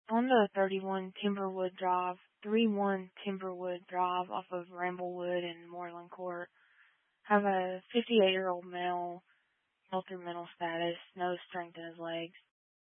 On the 31 Timberwood Drive, 31 Timberwood Drive off of Ramblewood and Moreland Court. Have a 58-year-old male, health or mental status, no strength in his legs.